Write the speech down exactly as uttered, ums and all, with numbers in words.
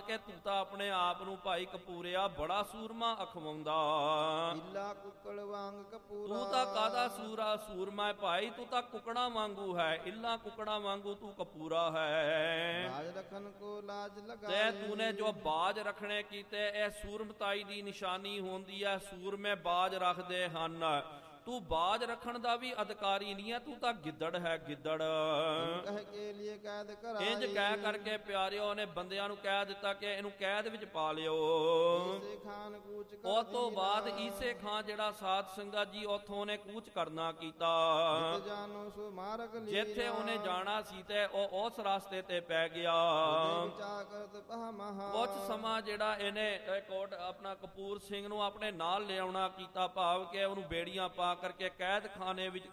ਕੇ ਤੂੰ ਤਾਂ ਆਪਣੇ ਆਪ ਨੂੰ ਭਾਈ ਕਪੂਰਿਆ ਬੜਾ ਸੂਰਮਾ ਅਖਵਾਉਂਦਾ। ਇੱਲਾ ਕੁੱਕੜ ਵਾਂਗ ਕਪੂਰਾ, ਤੂੰ ਤਾਂ ਕਾਦਾ ਸੂਰਾ ਸੂਰਮਾ ਭਾਈ, ਤੂੰ ਤਾਂ ਕੁਕੜਾ ਵਾਂਗੂ ਹੈ, ਇੱਲਾ ਕੁਕੜਾ ਵਾਂਗੂ ਤੂੰ ਕਪੂਰਾ ਹੈ। ਲਾਜ ਰਖਨ ਕੋ ਲਾਜ ਤੇ ਲਗਾਏ, ਤੂਨੇ ਜੋ ਬਾਜ ਰੱਖਣੇ ਕੀਤੇ ਇਹ ਸੂਰਮਤਾਈ ਦੀ ਨਿਸ਼ਾਨੀ ਹੁੰਦੀ ਹੈ। ਸੂਰਮੇ ਬਾਜ ਰੱਖਦੇ ਹਨ, ਤੂੰ ਬਾਜ ਰੱਖਣ ਦਾ ਵੀ ਅਧਿਕਾਰੀ ਨਹੀਂ ਹੈ, ਤੂੰ ਤਾਂ ਗਿੱਦੜ ਹੈ ਗਿੱਦੜ। ਕਹਿ ਕੇ ਲਈ ਕੈਦ ਕਰਾਏ, ਇੰਜ ਕਹਿ ਕਰਕੇ ਪਿਆਰਿਓ ਨੇ ਬੰਦਿਆਂ ਨੂੰ ਕਹਿ ਦਿੱਤਾ ਕਿ ਇਹਨੂੰ ਕੈਦ ਵਿੱਚ ਪਾ ਲਿਓ। ਈਸੇ ਖਾਨ ਕੂਚ ਕਰ ਉਸ ਤੋਂ ਬਾਅਦ ਈਸੇ ਖਾਂ ਜਿਹੜਾ ਸਾਧ ਸੰਗਤ ਜੀ ਉੱਥੋਂ ਨੇ ਕੂਚ ਕਰਨਾ ਕੀਤਾ। ਜਿਤ ਜਾਨੋ ਸੋ ਮਾਰਗ ਲੀਨਾ, ਜਿੱਥੇ ਉਹਨੇ ਜਾਣਾ ਸੀ ਤੇ ਉਹ ਉਸ ਰਸਤੇ ਤੇ ਪੈ ਗਿਆ। ਵਿਚਾਰ ਕਰਤ ਪਹ ਮਹਾ, ਕੁਝ ਸਮਾਂ ਜਿਹੜਾ ਇਹਨੇ ਕੋਟ ਆਪਣਾ ਕਪੂਰ ਸਿੰਘ ਨੂੰ ਆਪਣੇ ਨਾਲ ਲਿਆਉਣਾ ਕੀਤਾ, ਭਾਵ ਕਿ ਉਹਨੂੰ ਬੇੜੀਆਂ ਪਾ ਕਰਕੇ ਕੈਦਖਾਨੇ ਵਿੱਚ